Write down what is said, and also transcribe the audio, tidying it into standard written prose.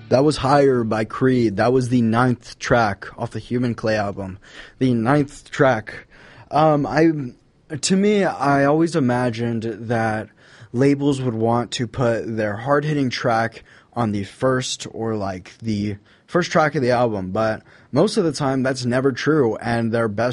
That was Higher by Creed. That was the 9th track off the Human Clay album. The 9th track. To me, I always imagined that labels would want to put their hard-hitting track on the first or like the first track of the album, but most of the time that's never true, and their best